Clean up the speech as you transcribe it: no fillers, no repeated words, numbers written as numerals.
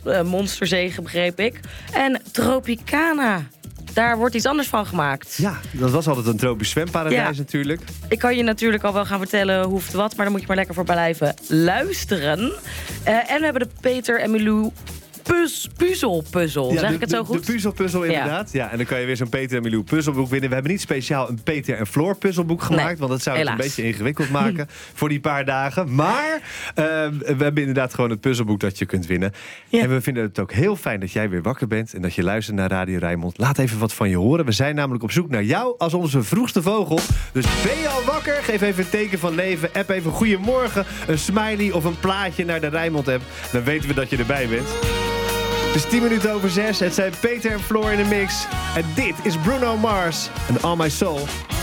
Monsterzegen, begreep ik. En Tropicana. Daar wordt iets anders van gemaakt. Ja, dat was altijd een tropisch zwemparadijs natuurlijk. Ik kan je natuurlijk al wel gaan vertellen hoe of wat, maar dan moet je maar lekker voor blijven luisteren. En we hebben de Peter en Milou puzzelpuzzel. Ja, zeg ik het zo goed? De puzzelpuzzel inderdaad. Ja, en dan kan je weer zo'n Peter en Milou puzzelboek winnen. We hebben niet speciaal een Peter en Floor puzzelboek gemaakt. Want dat zou het een beetje ingewikkeld maken voor die paar dagen. Maar we hebben inderdaad gewoon het puzzelboek dat je kunt winnen. Ja. En we vinden het ook heel fijn dat jij weer wakker bent. En dat je luistert naar Radio Rijnmond. Laat even wat van je horen. We zijn namelijk op zoek naar jou als onze vroegste vogel. Dus ben je al wakker? Geef even een teken van leven. App even goedemorgen, een smiley of een plaatje naar de Rijnmond app. Dan weten we dat je erbij bent. Het is 6:10. Het zijn Peter en Floor in de mix. En dit is Bruno Mars en All My Soul.